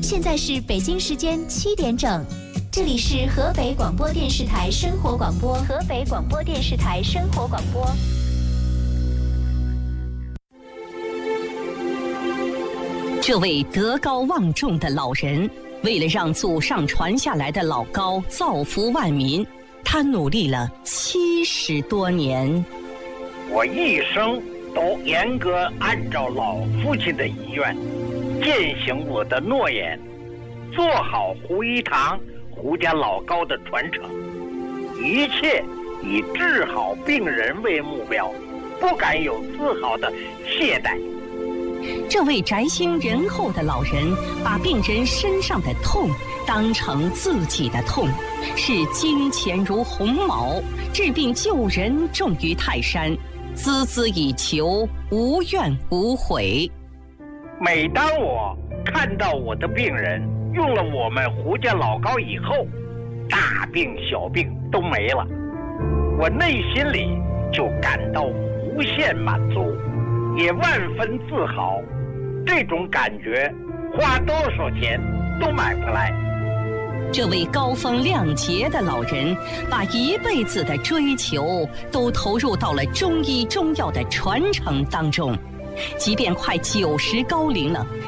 现在是北京时间7点整，这里是河北广播电视台生活广播。河北广播电视台生活广播。 这位德高望重的老人，为了让祖上传下来的老高造福万民，他努力了70多年。 我一生都严格按照老父亲的遗愿，践行我的诺言，做好胡一堂胡家老高的传承，一切以治好病人为目标，不敢有丝毫的懈怠。 这位宅心仁厚的老人，把病人身上的痛当成自己的痛，视金钱如鸿毛，治病救人重于泰山，孜孜以求，无怨无悔。 每当我看到我的病人用了我们胡家老高以后，大病小病都没了，我内心里就感到无限满足，也万分自豪。这种感觉花多少钱都买不来。 这位高风亮节的老人，把一辈子的追求都投入到了中医中药的传承当中，即便快90高龄了，